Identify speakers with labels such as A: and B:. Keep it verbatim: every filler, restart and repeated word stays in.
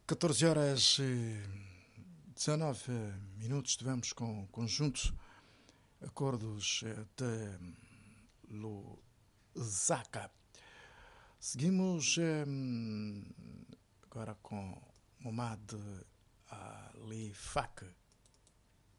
A: catorze horas e dezanove minutos. Estivemos com o conjunto Acordos de Lusaka. Seguimos eh, agora com Momad Ali Fak.